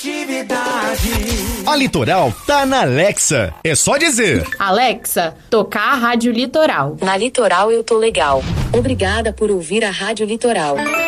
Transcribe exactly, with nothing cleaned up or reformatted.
Atividade. A Litoral tá na Alexa. É só dizer: Alexa, tocar a Rádio Litoral. Na Litoral eu tô legal. Obrigada por ouvir a Rádio Litoral.